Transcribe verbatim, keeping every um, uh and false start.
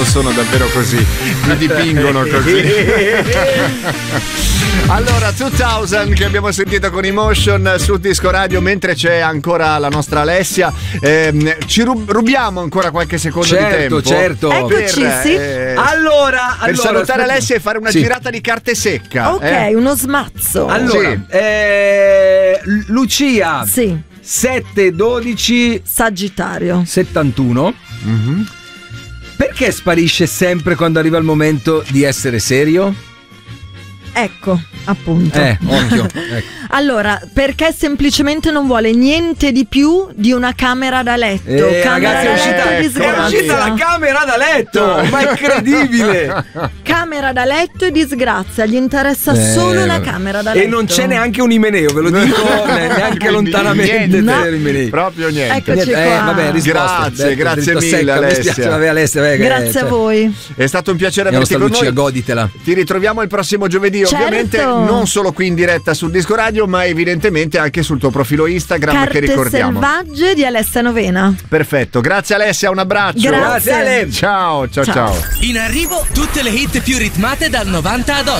non sono davvero così, mi dipingono così. Allora, duemila che abbiamo sentito con Emotion su Disco Radio, mentre c'è ancora la nostra Alessia, ehm, ci rub- rubiamo ancora qualche secondo certo, di tempo. Certo, eccoci, per, sì. eh, allora, per allora, salutare aspetta. Alessia e fare una Sì. girata di carte secca. Ok, eh? uno smazzo. Allora, Sì. eh, Lucia Sì, sette dodici Sagittario. settantuno. Mm-hmm. Perché sparisce sempre quando arriva il momento di essere serio? Ecco, appunto. Eh, occhio. Ecco. Allora, perché semplicemente non vuole niente di più di una camera da letto. Eh, camera ragazzi, è da uscita, letto ecco, di è sgrazia. uscita la camera da letto, ma è incredibile. Camera da letto e disgrazia. Gli interessa Eh, solo la vabbè. camera da letto. E non c'è neanche un imeneo, ve lo dico, neanche Quindi lontanamente. niente, No. per imenei. proprio niente. Eccoci Eh, qua. vabbè, risposta. Grazie, Detto, grazie dritto mille, secco, Alessia. Mi spiace, vabbè, Alessia, vabbè, Grazie cioè, a voi. È stato un piacere Andiamo averti sta con Lucia, noi. goditela. Ti ritroviamo il prossimo giovedì, Certo. ovviamente non solo qui in diretta sul Disco Radio, ma evidentemente anche sul tuo profilo Instagram, Carte che ricordiamo. selvagge di Alessia Novena. Perfetto, grazie Alessia, un abbraccio. Grazie. Ale. Ciao, ciao, ciao. Ciao. In arrivo tutte le hit più ritmate dal novanta ad oggi.